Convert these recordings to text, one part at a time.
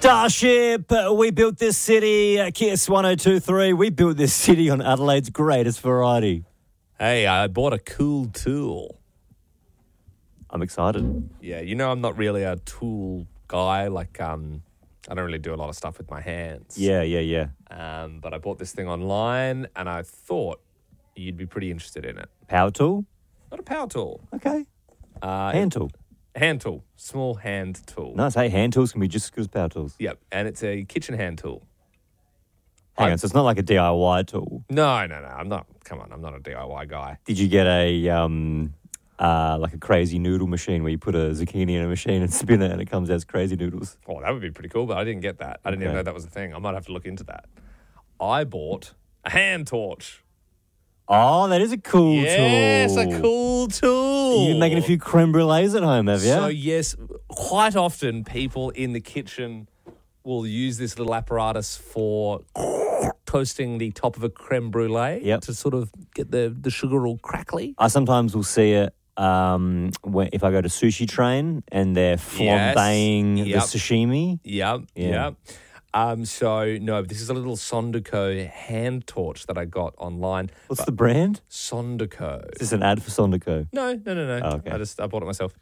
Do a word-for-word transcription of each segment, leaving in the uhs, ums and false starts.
Starship, uh, we built this city. Uh, Kiss one oh two three, we built this city on Adelaide's greatest variety. Hey, I bought a cool tool. I'm excited. Yeah, you know I'm not really a tool guy. Like, um, I don't really do a lot of stuff with my hands. Yeah, yeah, yeah. Um, but I bought this thing online, and I thought you'd be pretty interested in it. Power tool? Not a power tool. Okay. Uh, Hand tool. Hand tool. Small hand tool. Nice. Hey, hand tools can be just as good as power tools. Yep, and it's a kitchen hand tool. Hang I- on, so it's not like a D I Y tool. No, no, no. I'm not. Come on, I'm not a D I Y guy. Did you get a um, uh, like a crazy noodle machine where you put a zucchini in a machine and spin it and it comes out as crazy noodles? Oh, that would be pretty cool, but I didn't get that. I didn't even Okay. know that was a thing. I might have to look into that. I bought a hand torch. Oh, that is a cool Yes, tool. a cool tool. You've been making a few creme brulees at home, have you? So, yes, quite often people in the kitchen will use this little apparatus for toasting the top of a creme brulee Yep. to sort of get the, the sugar all crackly. I sometimes will see it um, when, if I go to Sushi Train and they're Yes. flambeing Yep. the sashimi. Yep, Yeah. yep. Um, so, no, this is a little Sondico hand torch that I got online. What's But the brand? Sondico. Is this an ad for Sondico? No, no, no, no. Oh, okay. I just I bought it myself.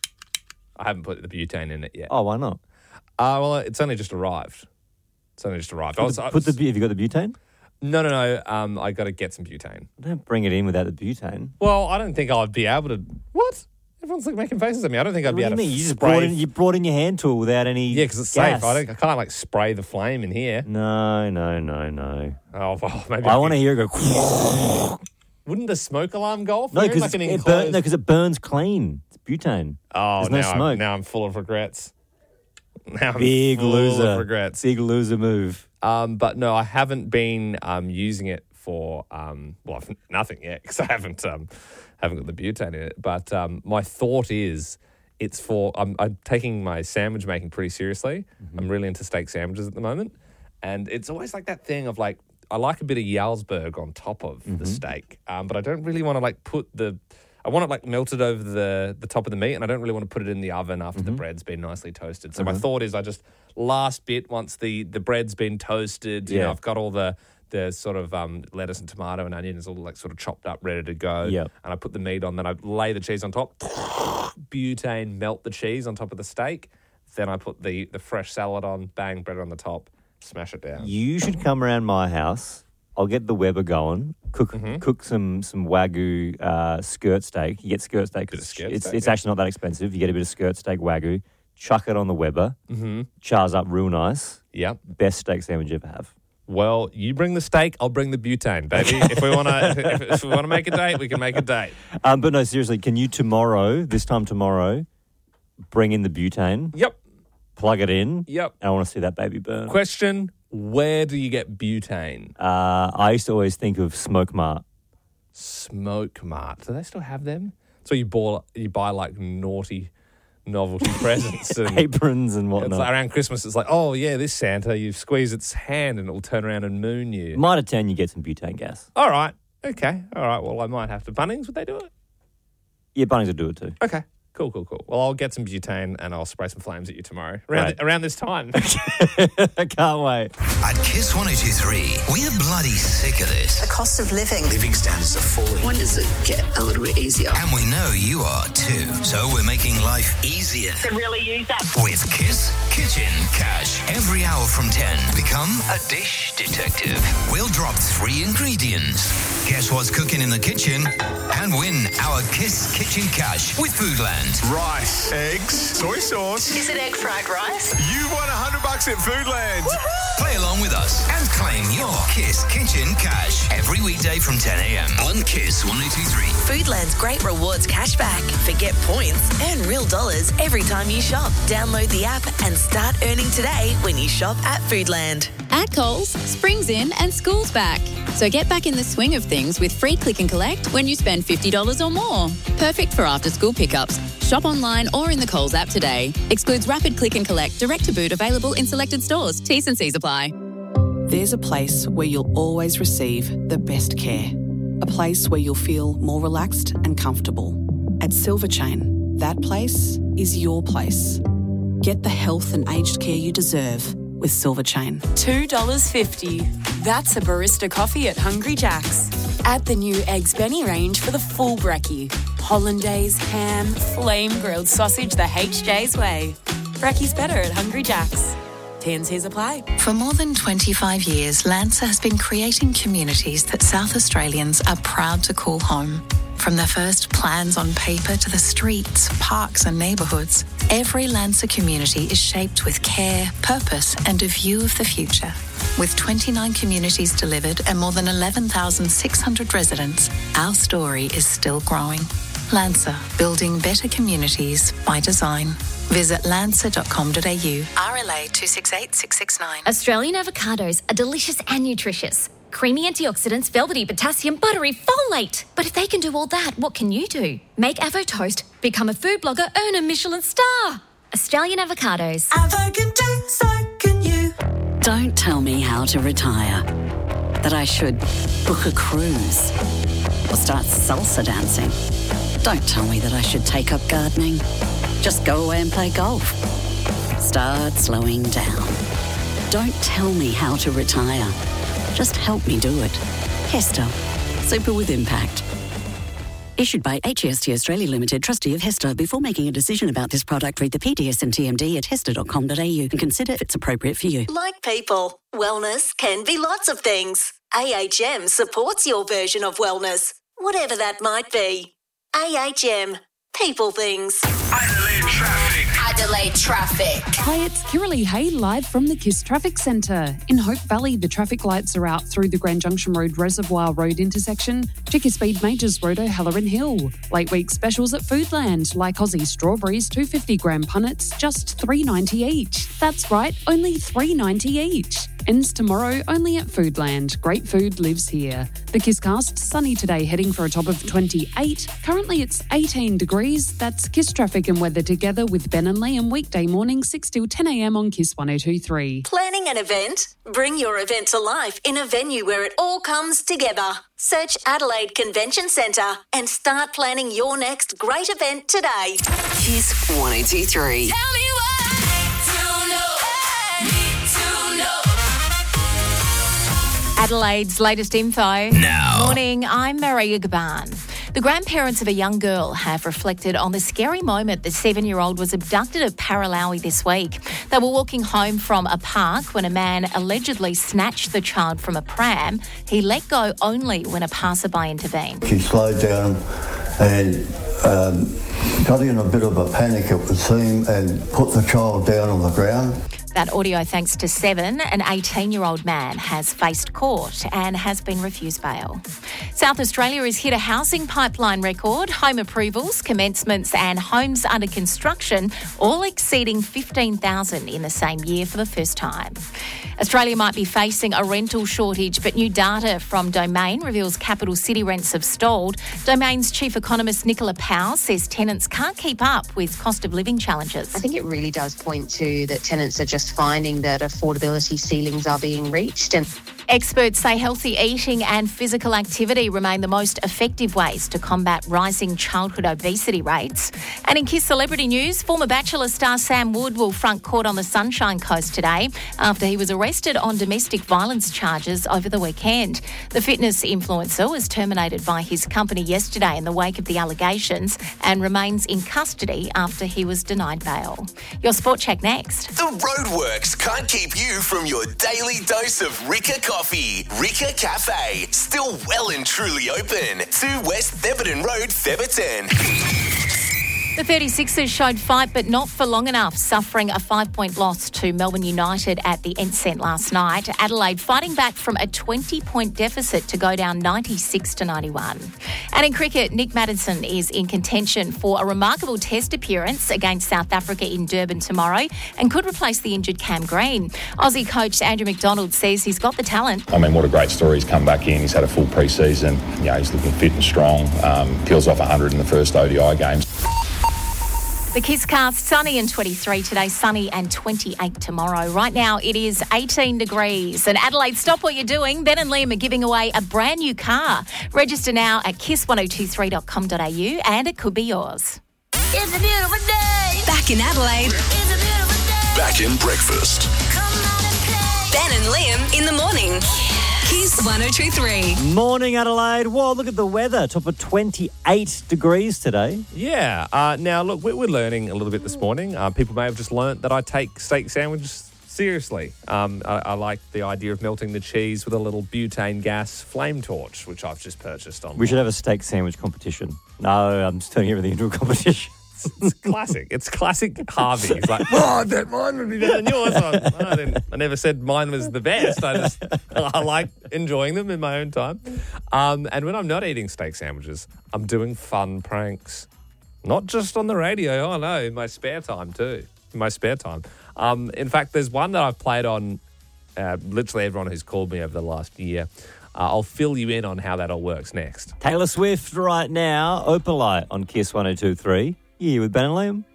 I haven't put the butane in it yet. Oh, why not? Uh, well, it's only just arrived. It's only just arrived. I Put was, the, I put the, was- bu- have you got the butane? no, no, no. Um, I got to get some butane. Don't bring it in without the butane. Well, I don't think I'd be able to. What? Everyone's like making faces at me. I don't think I'd What be do you able mean? to You just spray. brought in, you brought in your hand tool without any yeah, because it's gas. safe. I, don't, I can't like spray the flame in here. No, no, no, no. Oh, well, maybe I could- want to hear it go. Wouldn't the smoke alarm go off? No, We're in, because like an it, burn, enclosed- no, 'cause it burns clean. It's butane. Oh, There's no now, smoke. I'm, now I'm full of regrets. Now I'm Big full loser. of regrets. Big loser move. Um, but no, I haven't been um, using it for um, well, I've, nothing yet because I haven't um, haven't got the butane in it. But um, my thought is, it's for I'm, I'm taking my sandwich making pretty seriously. Mm-hmm. I'm really into steak sandwiches at the moment, and it's always like that thing of like I like a bit of Jarlsberg on top of Mm-hmm. the steak, um, but I don't really want to like put the I want it like melted over the, the top of the meat, and I don't really want to put it in the oven after Mm-hmm. the bread's been nicely toasted. So my thought is I just last bit once the, the bread's been toasted, you Yeah. know, I've got all the the sort of um, lettuce and tomato and onions all like sort of chopped up, ready to go. Yep. And I put the meat on, then I lay the cheese on top, butane, melt the cheese on top of the steak. Then I put the, the fresh salad on, bang, bread on the top, smash it down. You should come around my house. I'll get the Weber going. Cook Mm-hmm. cook some some Wagyu uh, skirt steak. You get skirt steak. Bit of skirt it's steak, it's yeah. actually not that expensive. You get a bit of skirt steak Wagyu. Chuck it on the Weber. Mm-hmm. Chars up real nice. Yep. Best steak sandwich you ever have. Well, you bring the steak, I'll bring the butane, baby. if we want to, if, if we want to make a date, we can make a date. Um, but no, seriously, can you tomorrow, this time tomorrow, bring in the butane, Yep. plug it in, Yep. and I want to see that baby burn. Question: where do you get butane? Uh, I used to always think of Smoke Mart. Smoke Mart. Do they still have them? So you buy you buy like naughty novelty presents and Aprons and it's whatnot. like around Christmas. It's like, oh yeah, this Santa, you squeeze its hand and it will turn around and moon you. Might have you get some butane gas. All right, okay, all right. Well, I might have to. Bunnings, would they do it? Yeah, Bunnings would do it too. Okay. Cool, cool, cool. Well, I'll get some butane and I'll spray some flames at you tomorrow around, Right. around this time. I can't wait. At Kiss one oh two three, we're bloody sick of this. The cost of living. Living standards are falling. When does it get a little bit easier? And we know you are too. So we're making life easier. Could really use that. With Kiss Kitchen Cash. Every hour from ten, become a dish detective. We'll drop three ingredients. Guess what's cooking in the kitchen? And win our Kiss Kitchen Cash with Foodland. Rice, eggs, soy sauce. Is it egg fried rice? You won a hundred bucks at Foodland. Play along with us and claim your Kiss Kitchen Cash every weekday from ten a.m. on Kiss one oh two three. Foodland's great rewards cashback. Forget points, earn real dollars every time you shop. Download the app and start earning today when you shop at Foodland. At Coles, spring's in and school's back. So get back in the swing of things with free click and collect when you spend fifty dollars or more. Perfect for after-school pickups. Shop online or in the Coles app today. Excludes rapid click and collect, direct to boot available in selected stores. T's and C's apply. There's a place where you'll always receive the best care. A place where you'll feel more relaxed and comfortable. At Silver Chain, that place is your place. Get the health and aged care you deserve with Silver Chain. two dollars fifty. That's a barista coffee at Hungry Jack's. Add the new Eggs Benny range for the full brekkie. Hollandaise, ham, flame-grilled sausage the H J's way. Brekkie's better at Hungry Jack's. T and C's apply. For more than twenty-five years, Lancer has been creating communities that South Australians are proud to call home. From the first plans on paper to the streets, parks and neighbourhoods, every Lancer community is shaped with care, purpose and a view of the future. With twenty-nine communities delivered and more than eleven thousand six hundred residents, our story is still growing. Lancer, building better communities by design. Visit lancer dot com dot a u. R L A two six eight six six nine. Australian avocados are delicious and nutritious. Creamy antioxidants, velvety potassium, buttery folate. But if they can do all that, what can you do? Make Avo Toast, become a food blogger, earn a Michelin star. Australian avocados. Avo can do, so can you. Don't tell me how to retire. That I should book a cruise or start salsa dancing. Don't tell me that I should take up gardening. Just go away and play golf. Start slowing down. Don't tell me how to retire. Just help me do it. Hester. Super with impact. Issued by H E S T Australia Limited, trustee of Hester. Before making a decision about this product, read the P D S and T M D at hester dot com dot a u and consider if it's appropriate for you. Like people, wellness can be lots of things. A H M supports your version of wellness, whatever that might be. A H M. People things. Adelaide traffic. Adelaide traffic. Hi, it's Kiralee Hay live from the KISS Traffic Centre. In Hope Valley, the traffic lights are out through the Grand Junction Road Reservoir Road intersection, Chicker Speed Majors Road O'Halloran Hill. Late week specials at Foodland, like Aussie strawberries, two hundred fifty gram punnets, just three dollars ninety each. That's right, only three dollars ninety each. Ends tomorrow only at Foodland. Great food lives here. The KISScast, sunny today, heading for a top of twenty-eight. Currently it's eighteen degrees. That's KISS traffic and weather together with Ben and Liam weekday morning six till ten a m on KISS one oh two point three. Planning an event? Bring your event to life in a venue where it all comes together. Search Adelaide Convention Centre and start planning your next great event today. KISS one oh two point three. Tell me why. To know. Need to know. Adelaide's latest info. Now. Morning, I'm Maria Gaban. The grandparents of a young girl have reflected on the scary moment the seven-year-old was abducted at Paralawi this week. They were walking home from a park when a man allegedly snatched the child from a pram. He let go only when a passerby intervened. She slowed down and um, got in a bit of a panic, it would seem, and put the child down on the ground. That audio thanks to Seven, an eighteen-year-old man has faced court and has been refused bail. South Australia has hit a housing pipeline record, home approvals, commencements and homes under construction all exceeding fifteen thousand in the same year for the first time. Australia might be facing a rental shortage, but new data from Domain reveals capital city rents have stalled. Domain's chief economist Nicola Powell says tenants can't keep up with cost of living challenges. I think it really does point to that tenants are just finding that affordability ceilings are being reached. And experts say healthy eating and physical activity remain the most effective ways to combat rising childhood obesity rates. And in KISS celebrity news, former Bachelor star Sam Wood will front court on the Sunshine Coast today after he was arrested on domestic violence charges over the weekend. The fitness influencer was terminated by his company yesterday in the wake of the allegations and remains in custody after he was denied bail. Your Sport Check next. The roadworks can't keep you from your daily dose of Rika coffee. Rika Cafe, still well and truly open. two West Theberton Road, Theberton. The thirty-sixers showed fight, but not for long enough, suffering a five-point loss to Melbourne United at the Enceinte last night. Adelaide fighting back from a twenty-point deficit to go down ninety-six to ninety-one. And in cricket, Nick Maddinson is in contention for a remarkable test appearance against South Africa in Durban tomorrow and could replace the injured Cam Green. Aussie coach Andrew McDonald says he's got the talent. I mean, what a great story. He's come back in. He's had a full pre-season. You know, he's looking fit and strong. Um, peels off one hundred in the first O D I games. The KISScast, sunny and twenty-three today, sunny and twenty-eight tomorrow. Right now it is eighteen degrees. And Adelaide, stop what you're doing. Ben and Liam are giving away a brand new car. Register now at kiss one oh two three dot com dot a u and it could be yours. It's a beautiful day. Back in Adelaide. It's a beautiful day. Back in breakfast. Come Ben and Liam in the morning. Kiss one oh two three. Morning, Adelaide. Whoa, look at the weather. Top of twenty-eight degrees today. Yeah. Uh, now, look, we're, we're learning a little bit this morning. Uh, people may have just learnt that I take steak sandwiches seriously. Um, I, I like the idea of melting the cheese with a little butane gas flame torch, which I've just purchased on. We should have a steak sandwich competition. No, I'm just turning everything into a competition. It's classic. It's classic Harvey. He's like, oh, I bet mine would be better than yours. I, I, didn't, I never said mine was the best. I just I like enjoying them in my own time. Um, and when I'm not eating steak sandwiches, I'm doing fun pranks. Not just on the radio. Oh, no, in my spare time too. In my spare time. Um, in fact, there's one that I've played on uh, literally everyone who's called me over the last year. Uh, I'll fill you in on how that all works next. Taylor Swift right now, Opalite on Kiss one oh two three. Yeah, with Ben and Liam.